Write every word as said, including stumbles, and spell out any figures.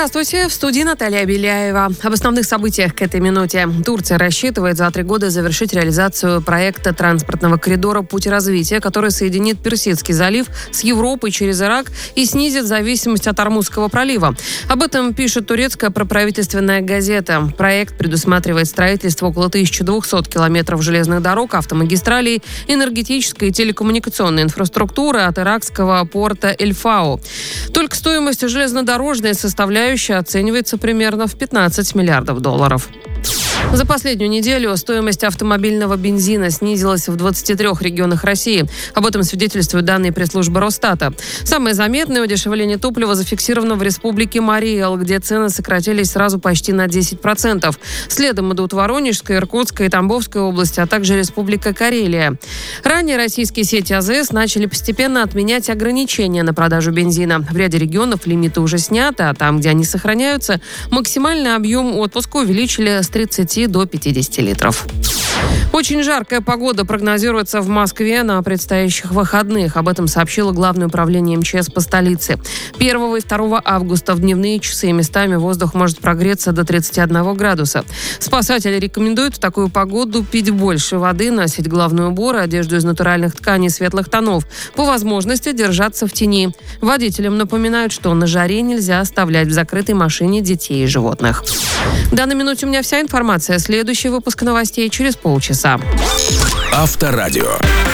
Здравствуйте, в студии Наталья Беляева. Об основных событиях к этой минуте. Турция рассчитывает за три года завершить реализацию проекта транспортного коридора «Путь развития», который соединит Персидский залив с Европой через Ирак и снизит зависимость от Ормузского пролива. Об этом пишет турецкая проправительственная газета. Проект предусматривает строительство около тысяча двести километров железных дорог, автомагистралей, энергетической и телекоммуникационной инфраструктуры от иракского порта Эль-Фау. Только стоимость железнодорожной составляющая оценивается примерно в пятнадцать миллиардов долларов. За последнюю неделю стоимость автомобильного бензина снизилась в двадцати трёх регионах России. Об этом свидетельствуют данные пресс-службы Росстата. Самое заметное удешевление топлива зафиксировано в республике Марий-Эл, где цены сократились сразу почти на десять процентов. Следом идут Воронежская, Иркутская и Тамбовская области, а также Республика Карелия. Ранее российские сети АЗС начали постепенно отменять ограничения на продажу бензина. В ряде регионов лимиты уже сняты, а там, где они сохраняются, максимальный объем отпуска увеличили с тридцати до пятидесяти литров. Очень жаркая погода прогнозируется в Москве на предстоящих выходных. Об этом сообщило Главное управление эм че эс по столице. первого и второго августа в дневные часы местами воздух может прогреться до тридцати одного градуса. Спасатели рекомендуют в такую погоду пить больше воды, носить головной убор и одежду из натуральных тканей светлых тонов. По возможности держаться в тени. Водителям напоминают, что на жаре нельзя оставлять в закрытой машине детей и животных. В данной минуте у меня вся информация. Следующий выпуск новостей через полчаса. Авторадио.